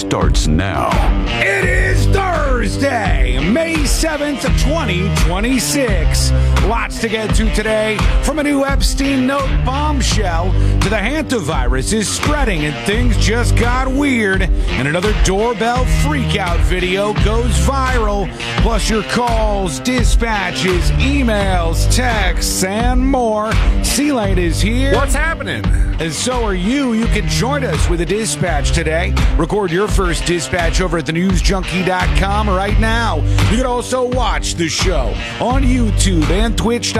starts now. It is Thursday, May 7th, 2026. Lots to get to today. From a new Epstein note bombshell to the hantavirus is spreading and things just got weird. And another doorbell freakout video goes viral. Plus your calls, dispatches, emails, texts, and more. C-Lane is here. What's happening? And so are you. You can join us with a dispatch today. Record your first dispatch over at thenewsjunkie.com right now. You can also watch the show on YouTube and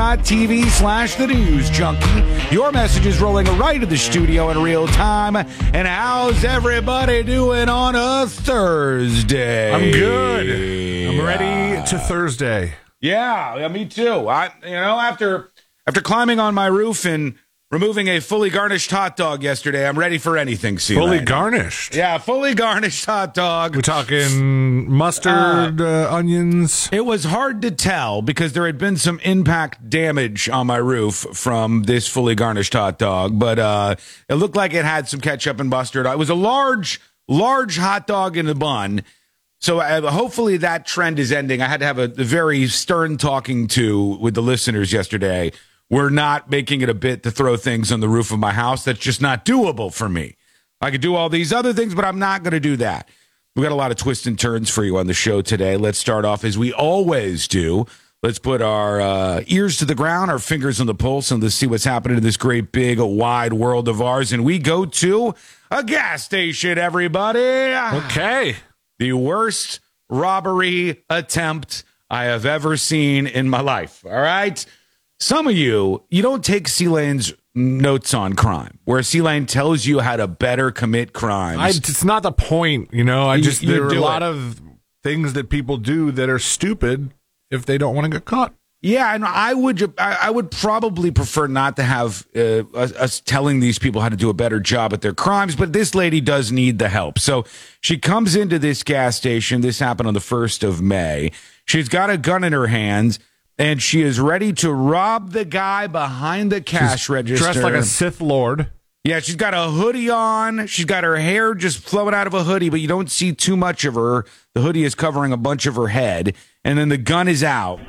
twitch.tv/thenewsjunkie. Your message is rolling right to the studio in real time. And how's everybody doing on a Thursday? I'm good. I'm ready to Thursday. Yeah, me too. After climbing on my roof and removing a fully garnished hot dog yesterday, I'm ready for anything, C-Lane. Fully garnished? Yeah, fully garnished hot dog. We're talking mustard, onions. It was hard to tell because there had been some impact damage on my roof from this fully garnished hot dog, but it looked like it had some ketchup and mustard. It was a large hot dog in a bun. So hopefully that trend is ending. I had to have a very stern talking to with the listeners yesterday. We're not making it a bit to throw things on the roof of my house. That's just not doable for me. I could do all these other things, but I'm not going to do that. We got a lot of twists and turns for you on the show today. Let's start off as we always do. Let's put our ears to the ground, our fingers on the pulse, and let's see what's happening in this great, big, wide world of ours. And we go to a gas station, everybody. Okay. The worst robbery attempt I have ever seen in my life. All right? Some of you don't take C-Lane's notes on crime, where C-Lane tells you how to better commit crimes. It's not the point, there are a lot of things that people do that are stupid if they don't want to get caught. Yeah, and I would probably prefer not to have us telling these people how to do a better job at their crimes, but this lady does need the help. So she comes into this gas station. This happened on the 1st of May. She's got a gun in her hands, and she is ready to rob the guy behind the cash register. Dressed like a Sith Lord. Yeah, she's got a hoodie on. She's got her hair just flowing out of a hoodie, but you don't see too much of her. The hoodie is covering a bunch of her head, and then the gun is out.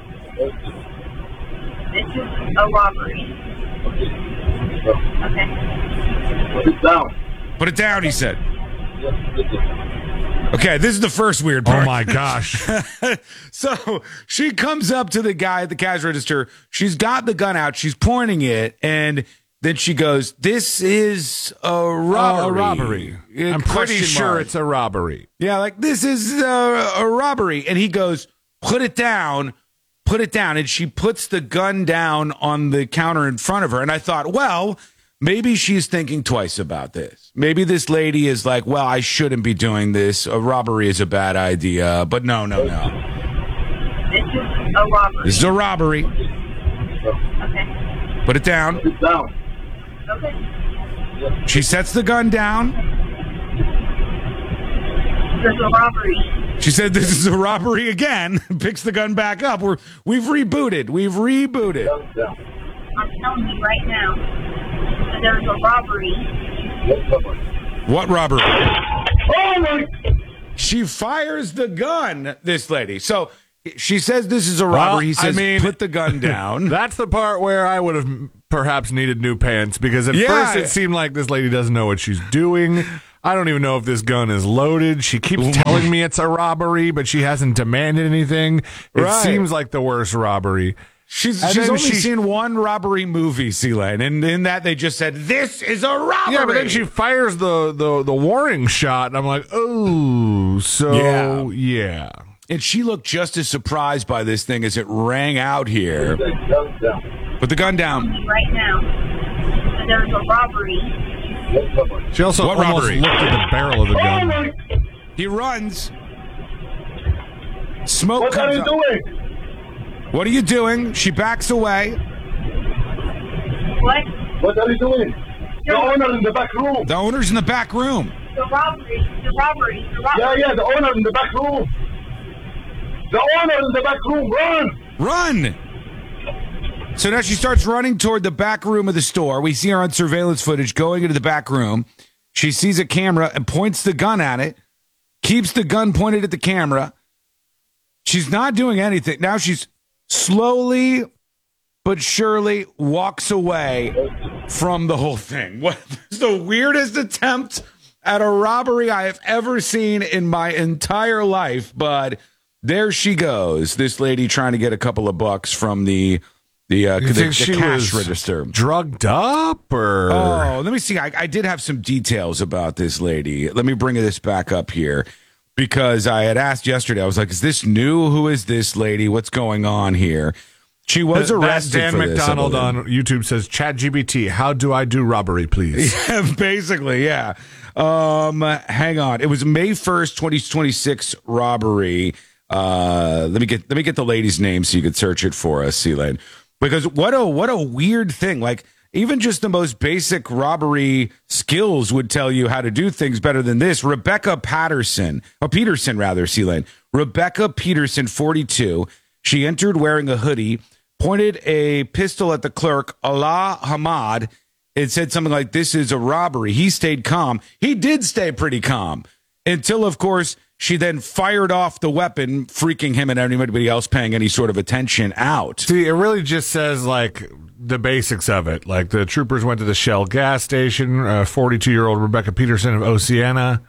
This is a robbery. Okay. Put it down. Put it down, he said. Okay, this is the first weird part. Oh, my gosh. So she comes up to the guy at the cash register. She's got the gun out. She's pointing it, and then she goes, "This is a robbery." A robbery. I'm pretty sure it's a robbery. Yeah, like, this is a robbery. And he goes, "Put it down. Put it down." And she puts the gun down on the counter in front of her. And I thought, well, maybe she's thinking twice about this. Maybe this lady is like, well, I shouldn't be doing this. A robbery is a bad idea. But no. This is a robbery. This is a robbery. Okay. Put it down. Put it down. Okay. She sets the gun down. This is a robbery. She said, "This is a robbery again." Picks the gun back up. We've rebooted. I'm telling you right now that there's a robbery. What robbery? Oh, my. She fires the gun, this lady. So she says this is a robbery. He says, put the gun down. That's the part where I would have perhaps needed new pants, because at first it seemed like this lady doesn't know what she's doing. I don't even know if this gun is loaded. She keeps telling me it's a robbery, but she hasn't demanded anything. It seems like the worst robbery. She's only seen one robbery movie, C-Lane, and in that they just said, "This is a robbery." Yeah, but then she fires the warning shot, and I'm like, oh, so yeah. And she looked just as surprised by this thing as it rang out here. Put the gun down. Right now that there's a robbery. She also almost looked at the barrel of the gun. He runs. Smoke What comes are you up. doing? What are you doing? She backs away. What? What are you doing? The owner in the back room. The owner's in the back room. The robbery. Yeah, the owner in the back room. The owner in the back room. Run! So now she starts running toward the back room of the store. We see her on surveillance footage going into the back room. She sees a camera and points the gun at it. keeps the gun pointed at the camera. She's not doing anything. Now she's slowly but surely walks away from the whole thing. What is the weirdest attempt at a robbery I have ever seen in my entire life? But there she goes. This lady trying to get a couple of bucks from the cash register. Drugged up, or let me see. I did have some details about this lady. Let me bring this back up here, because I had asked yesterday. I was like, "Is this new? Who is this lady? What's going on here?" She was arrested. Dan for McDonald this, on YouTube says, "ChatGPT, how do I do robbery, please?" Yeah, basically, yeah. Hang on. It was May 1st, 2026 robbery. Let me get the lady's name so you could search it for us, C-Lane. Because what a weird thing. Like, even just the most basic robbery skills would tell you how to do things better than this. Peterson, C-Lane. Rebecca Peterson, 42. She entered wearing a hoodie, pointed a pistol at the clerk, Allah Hamad. It said something like, "This is a robbery." He stayed calm. He did stay pretty calm until, of course, she then fired off the weapon, freaking him and anybody else paying any sort of attention out. See, it really just says, like, the basics of it. Like, the troopers went to the Shell gas station. 42-year-old Rebecca Peterson of Oceana,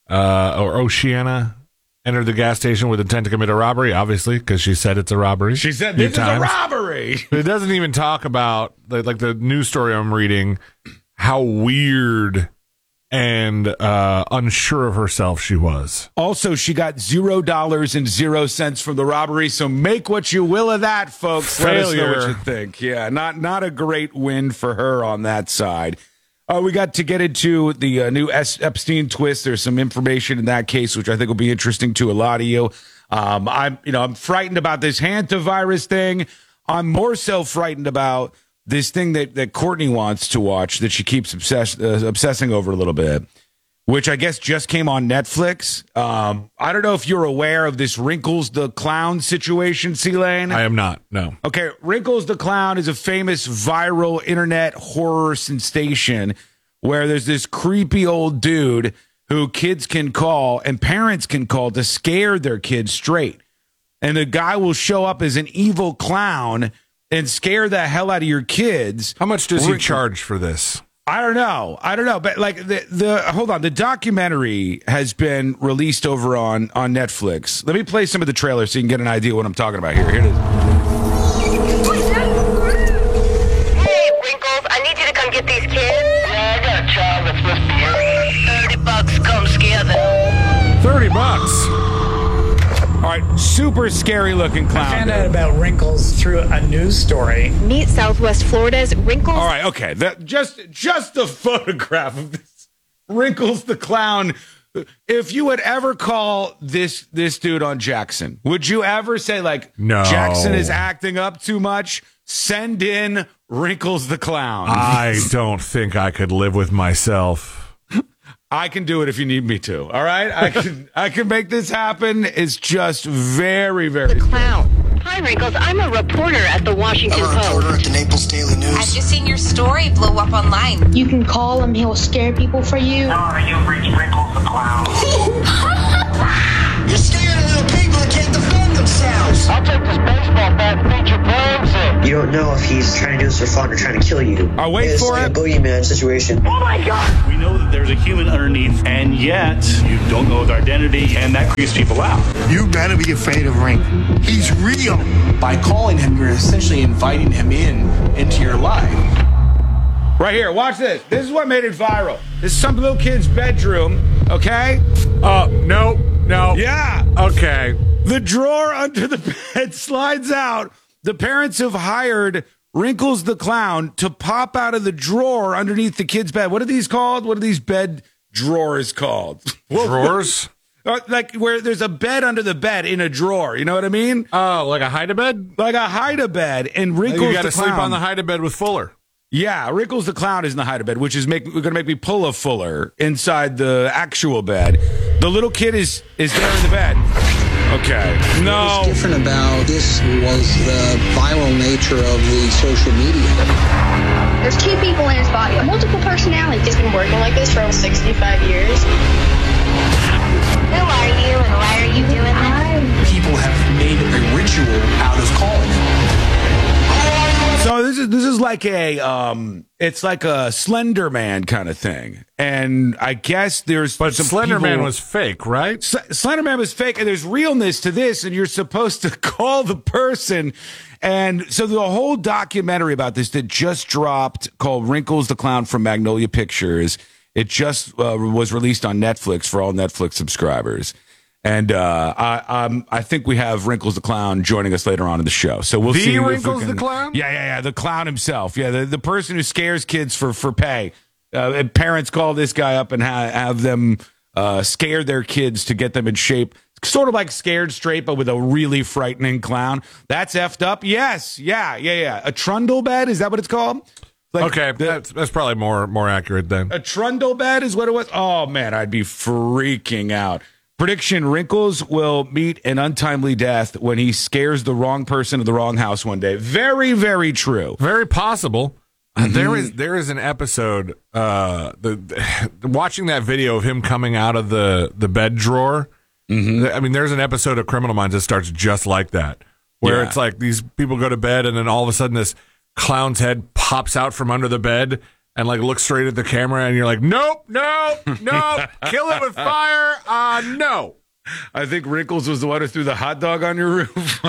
entered the gas station with intent to commit a robbery, obviously, because she said it's a robbery. She said, "This is a robbery." It doesn't even talk about, like the news story I'm reading, how weird and unsure of herself she was. Also, she got $0.00 from the robbery, so make what you will of that, folks. Failure. Let us know what you think. Yeah, not a great win for her on that side. We got to get into the new Epstein twist. There's some information in that case, which I think will be interesting to a lot of you. I'm frightened about this hantavirus thing. I'm more so frightened about this thing that Courtney wants to watch, that she keeps obsessing over a little bit, which I guess just came on Netflix. I don't know if you're aware of this Wrinkles the Clown situation, C-Lane. I am not, no. Okay, Wrinkles the Clown is a famous viral internet horror sensation where there's this creepy old dude who kids can call and parents can call to scare their kids straight. And the guy will show up as an evil clown and scare the hell out of your kids. How much does he charge for this? I don't know. But like the documentary has been released over on Netflix. Let me play some of the trailers so you can get an idea of what I'm talking about here. Here it is. Hey, Wrinkles, I need you to come get these kids. Yeah, I got a child that's supposed to be here. $30, come scare them. $30. All right, super scary looking clown. I found out about Wrinkles through a news story. Meet Southwest Florida's Wrinkles. All right, okay. Just the photograph of this Wrinkles the Clown. If you would ever call this dude on Jackson, would you ever say, like, no, Jackson is acting up too much? Send in Wrinkles the Clown. I don't think I could live with myself. I can do it if you need me to. All right, I can make this happen. It's just very, very The Clown. Hi, Wrinkles. I'm a reporter at the Washington I'm a reporter Post. at the Naples Daily News. I've just seen your story blow up online. You can call him. He'll scare people for you. You've reached Wrinkles the Clown. You're scaring little people that can't defend themselves. I'll take this baseball bat and beat your brains in. You don't know if he's trying to do this for fun or trying to kill you. I'll wait it's for like it. a boogeyman situation. Oh my God! We know that there's a human underneath, and yet you don't know his identity, and that creeps people out. You better be afraid of Rink. He's real. By calling him, you're essentially inviting him into your life. Right here, watch this. This is what made it viral. This is some little kid's bedroom, okay? No. Yeah. Okay. The drawer under the bed slides out. The parents have hired Wrinkles the Clown to pop out of the drawer underneath the kid's bed. What are these called? What are these bed drawers called? Drawers? Like where there's a bed under the bed in a drawer. You know what I mean? Oh, like a hide-a-bed? Like a hide-a-bed. And Wrinkles You got to the Clown. sleep on the hide-a-bed with Fuller. Yeah, Wrinkles the Clown is in the hide-a-bed, which is going to make me pull a Fuller inside the actual bed. The little kid is there in the bed. Okay. No. What's different about this was the viral nature of the social media. There's two people in his body, multiple personalities. He's been working like this for 65 years. Who are like a Slender Man kind of thing. And I guess there's Slender Man was fake, right? Slender Man was fake, and there's realness to this, and you're supposed to call the person. And so the whole documentary about this that just dropped called Wrinkles the Clown from Magnolia Pictures, it just was released on Netflix for all Netflix subscribers. And I think we have Wrinkles the Clown joining us later on in the show. So we'll see. Wrinkles the Clown? Yeah. The clown himself. Yeah, the person who scares kids for pay. Parents call this guy up and have them scare their kids to get them in shape. Sort of like Scared Straight, but with a really frightening clown. That's effed up. Yes. Yeah. A trundle bed, is that what it's called? Okay, that's probably more accurate then. A trundle bed is what it was? Oh, man, I'd be freaking out. Prediction, Wrinkles will meet an untimely death when he scares the wrong person in the wrong house one day. Very, very true. Very possible. Mm-hmm. There is an episode, watching that video of him coming out of the bed drawer. Mm-hmm. I mean, there's an episode of Criminal Minds that starts just like that, where it's like these people go to bed and then all of a sudden this clown's head pops out from under the bed and like looks straight at the camera and you're like, nope, kill it with fire. No. I think Wrinkles was the one who threw the hot dog on your roof.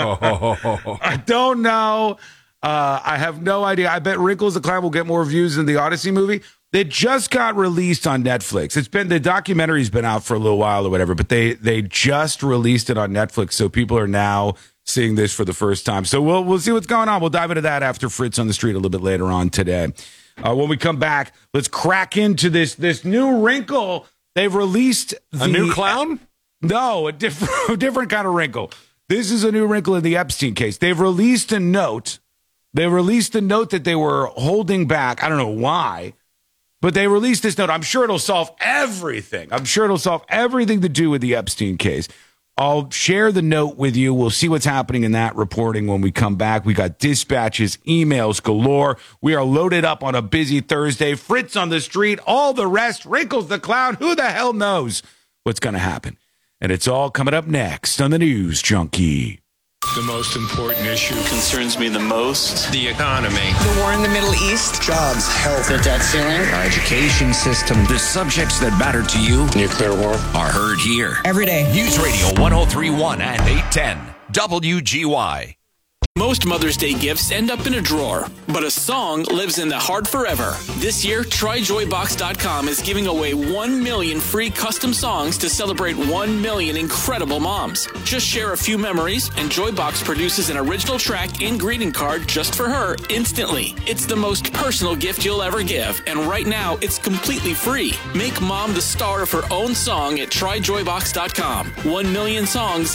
I don't know. I have no idea. I bet Wrinkles the Clown will get more views than the Odyssey movie. It just got released on Netflix. The documentary's been out for a little while or whatever, but they just released it on Netflix, so people are now seeing this for the first time. So we'll see what's going on. We'll dive into that after Fritz on the Street a little bit later on today. When we come back, let's crack into this new wrinkle. They've released a new clown? No, a different kind of wrinkle. This is a new wrinkle in the Epstein case. They've released a note. They released a note that they were holding back. I don't know why, but they released this note. I'm sure it'll solve everything. I'm sure it'll solve everything to do with the Epstein case. I'll share the note with you. We'll see what's happening in that reporting when we come back. We got dispatches, emails galore. We are loaded up on a busy Thursday. Fritz on the Street, all the rest. Wrinkles the Clown. Who the hell knows what's going to happen? And it's all coming up next on the News Junkie. The most important issue concerns me the most. The economy. The war in the Middle East. Jobs, health, the debt ceiling, our education system. The subjects that matter to you. Nuclear war. Are heard here. Every day. News Radio 103.1 and 810. WGY. Most Mother's Day gifts end up in a drawer, but a song lives in the heart forever. This year, TryJoyBox.com is giving away 1 million free custom songs to celebrate 1 million incredible moms. Just share a few memories, and Joybox produces an original track and greeting card just for her instantly. It's the most personal gift you'll ever give, and right now, it's completely free. Make mom the star of her own song at TryJoyBox.com. 1 million songs,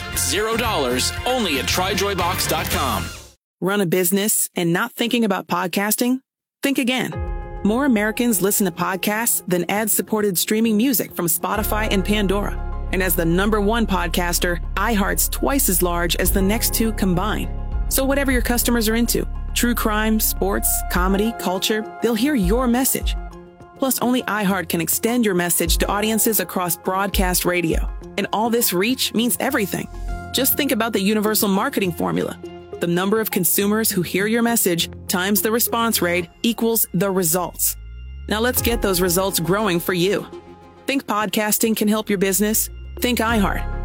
$0, only at TryJoyBox.com. Run a business and not thinking about podcasting? Think again. More Americans listen to podcasts than ad-supported streaming music from Spotify and Pandora. And as the #1 podcaster, iHeart's twice as large as the next two combined. So whatever your customers are into, true crime, sports, comedy, culture, they'll hear your message. Plus, only iHeart can extend your message to audiences across broadcast radio. And all this reach means everything. Just think about the universal marketing formula. The number of consumers who hear your message times the response rate equals the results. Now let's get those results growing for you. Think podcasting can help your business? Think iHeart.